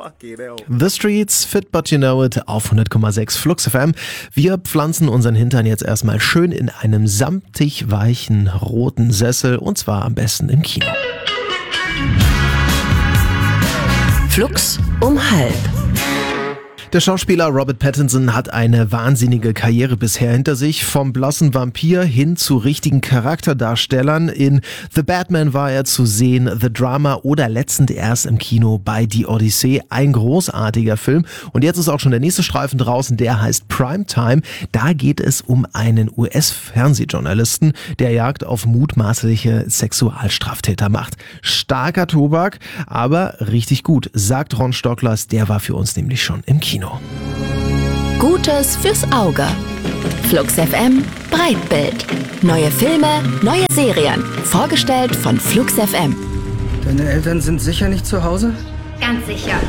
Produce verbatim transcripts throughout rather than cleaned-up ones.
The Streets, Fit But You Know It auf hundert Komma sechs Flux F M. Wir pflanzen unseren Hintern jetzt erstmal schön in einem samtig weichen roten Sessel und zwar am besten im Kino. Flux um halb. Der Schauspieler Robert Pattinson hat eine wahnsinnige Karriere bisher hinter sich. Vom blassen Vampir hin zu richtigen Charakterdarstellern. In The Batman war er zu sehen, The Drama oder letztend erst im Kino bei Die Odyssee. Ein großartiger Film. Und jetzt ist auch schon der nächste Streifen draußen, der heißt Primetime. Da geht es um einen U S-Fernsehjournalisten, der Jagd auf mutmaßliche Sexualstraftäter macht. Starker Tobak, aber richtig gut, sagt Ron Stocklers. Der war für uns nämlich schon im Kino. Gutes fürs Auge. Flux F M Breitbild. Neue Filme, neue Serien. Vorgestellt von Flux F M. Deine Eltern sind sicher nicht zu Hause? Ganz sicher.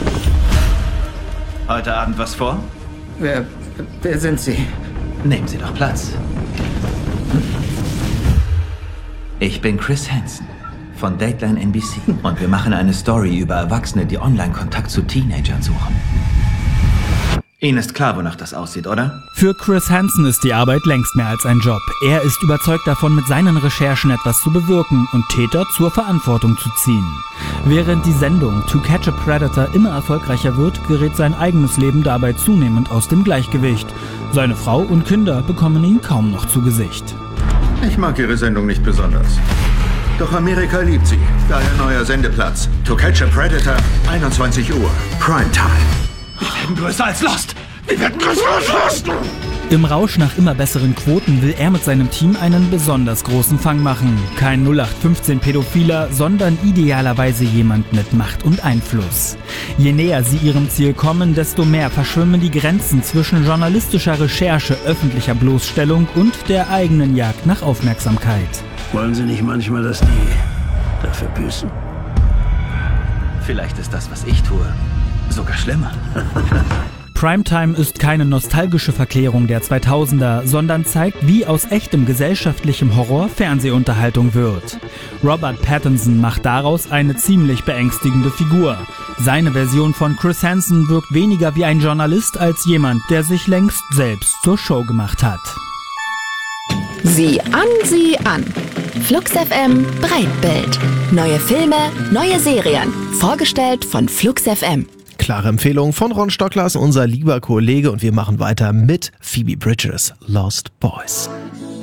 Heute Abend was vor? Wer, wer sind Sie? Nehmen Sie doch Platz. Ich bin Chris Hansen von Dateline N B C und wir machen eine Story über Erwachsene, die online Kontakt zu Teenagern suchen. Ihnen ist klar, wonach das aussieht, oder? Für Chris Hansen ist die Arbeit längst mehr als ein Job. Er ist überzeugt davon, mit seinen Recherchen etwas zu bewirken und Täter zur Verantwortung zu ziehen. Während die Sendung To Catch a Predator immer erfolgreicher wird, gerät sein eigenes Leben dabei zunehmend aus dem Gleichgewicht. Seine Frau und Kinder bekommen ihn kaum noch zu Gesicht. Ich mag Ihre Sendung nicht besonders. Doch Amerika liebt sie. Daher neuer Sendeplatz. To Catch a Predator, einundzwanzig Uhr. Primetime. Wir werden größer als Lost! Wir werden größer als Lost! Im Rausch nach immer besseren Quoten will er mit seinem Team einen besonders großen Fang machen. Kein null acht fünfzehn Pädophiler, sondern idealerweise jemand mit Macht und Einfluss. Je näher sie ihrem Ziel kommen, desto mehr verschwimmen die Grenzen zwischen journalistischer Recherche, öffentlicher Bloßstellung und der eigenen Jagd nach Aufmerksamkeit. Wollen Sie nicht manchmal, dass die dafür büßen? Vielleicht ist das, was ich tue, sogar schlimmer. Primetime ist keine nostalgische Verklärung der zweitausender, sondern zeigt, wie aus echtem gesellschaftlichem Horror Fernsehunterhaltung wird. Robert Pattinson macht daraus eine ziemlich beängstigende Figur. Seine Version von Chris Hansen wirkt weniger wie ein Journalist als jemand, der sich längst selbst zur Show gemacht hat. Sieh an, sieh an. Flux F M Breitbild. Neue Filme, neue Serien. Vorgestellt von Flux F M. Klare Empfehlung von Ron Stocklers, unser lieber Kollege, und wir machen weiter mit Phoebe Bridgers, Lost Boys.